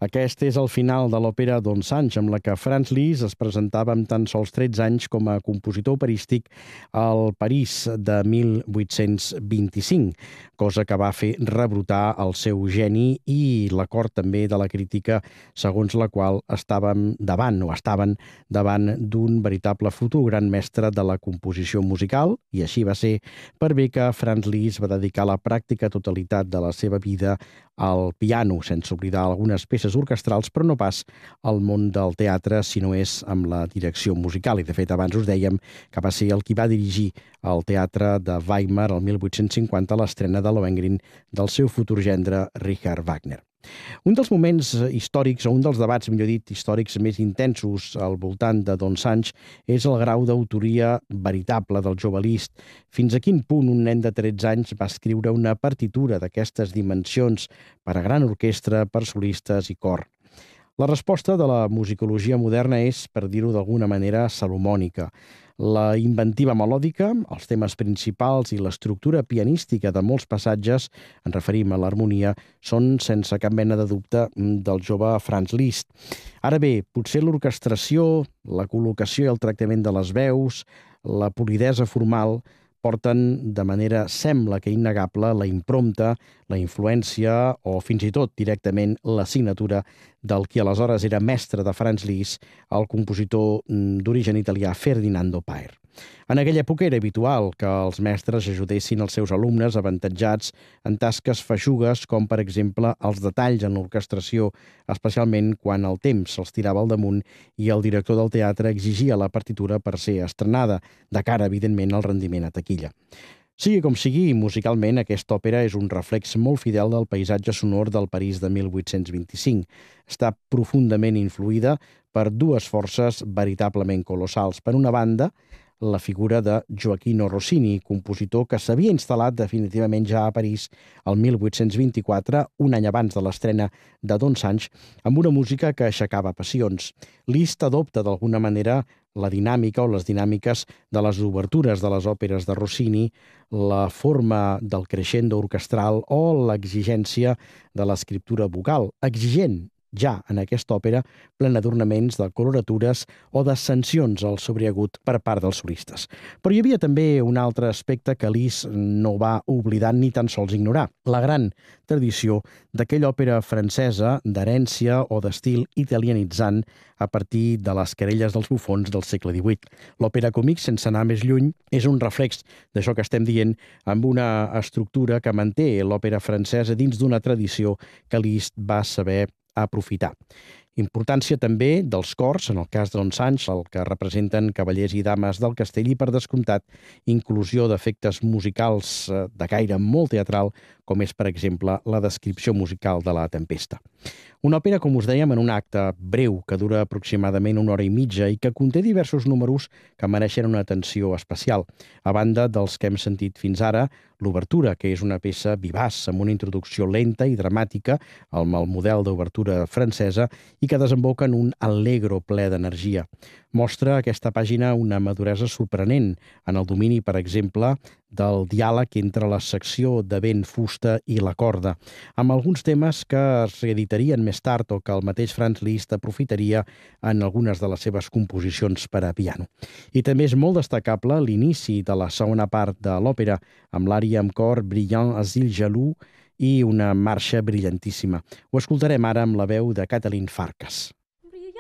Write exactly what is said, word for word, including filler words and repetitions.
Aquest és el final de l'òpera Don Sancho, amb la que Franz Liszt es presentava amb tan sols tretze anys com a compositor operístic al París de mil vuit-cents vint-i-cinc, cosa que va fer rebrotar el seu geni i l'acord també de la crítica, segons la qual estàvem davant o estaven davant d'un veritable futur gran mestre de la composició musical, i així va ser, per bé que Franz Liszt va dedicar la pràctica totalitat de la seva vida al piano, sense oblidar algunes peces orquestrals, però no pas al món del teatre, si no és amb la direcció musical. I, de fet, abans us dèiem que va ser el qui va dirigir al Teatre de Weimar el mil vuit-cents cinquanta l'estrena de Lohengrin del seu futur gendre Richard Wagner. Un dels moments històrics, o un dels debats, millor dit, històrics més intensos al voltant de Don Sancho és el grau d'autoria veritable del jove Liszt. Fins a quin punt un nen de tretze anys va escriure una partitura d'aquestes dimensions per a gran orquestra, per solistes i cor? La resposta de la musicologia moderna és, per dir-ho d'alguna manera, salomònica. La inventiva melòdica, els temes principals i l'estructura pianística de molts passatges, en referim a l'harmonia, són sense cap mena de dubte del jove Franz Liszt. Ara bé, potser l'orquestració, la col·locació i el tractament de les veus, la polidesa formal, porten de manera, sembla que innegable, la imprompta, la influència o fins i tot directament la signatura del qui aleshores era mestre de Franz Liszt, el compositor d'origen italià Ferdinando Paer. En aquella època era habitual que els mestres ajudessin els seus alumnes avantatjats en tasques feixugues, com per exemple els detalls en l'orquestració, especialment quan el temps se'ls tirava al damunt i el director del teatre exigia la partitura per ser estrenada, de cara, evidentment, al rendiment a taquilla. Sigui com sigui, musicalment aquesta òpera és un reflex molt fidel del paisatge sonor del París de mil vuit-cents vint-i-cinc. Està profundament influïda per dues forces veritablement colossals. Per una banda, la figura de Gioachino Rossini, compositor que s'havia instal·lat definitivament ja a París el mil vuit-cents vint-i-quatre, un any abans de l'estrena de Don Sancho, amb una música que aixecava passions. Liszt adopta d'alguna manera la dinàmica o les dinàmiques de les obertures de les òperes de Rossini, la forma del crescendo orquestral o l'exigència de l'escriptura vocal, exigent ja en aquesta òpera plena d'ornaments, de coloratures o d'ascensions al sobreagut per part dels solistes. Però hi havia també un altre aspecte que Liszt no va oblidar ni tan sols ignorar: la gran tradició d'aquella òpera francesa d'herència o d'estil italianitzant a partir de les querelles dels bufons del segle divuit. L'òpera còmic, sense anar més lluny, és un reflex d'això que estem dient, amb una estructura que manté l'òpera francesa dins d'una tradició que Liszt va saber aprofitar. Importància també dels cors, en el cas de Don Sancho, el que representen cavallers i dames del castell, i per descomptat inclusió d'efectes musicals de caire molt teatral, com és, per exemple, la descripció musical de la tempesta. Una òpera, com us dèiem, en un acte breu que dura aproximadament una hora i mitja i que conté diversos números que mereixen una atenció especial. A banda dels que hem sentit fins ara, l'obertura, que és una peça vivaç amb una introducció lenta i dramàtica, amb el model d'obertura francesa, i que desemboca en un allegro ple d'energia. Mostra aquesta pàgina una maduresa sorprenent en el domini, per exemple, del diàleg entre la secció de vent, fusta i la corda, amb alguns temes que es reeditarien més tard o que el mateix Franz Liszt aprofitaria en algunes de les seves composicions per a piano. I també és molt destacable l'inici de la segona part de l'òpera, amb l'ària amb cor Brillant Asile Jaloux i una marxa brillantíssima. Ho escoltarem ara amb la veu de Katalin Farkas.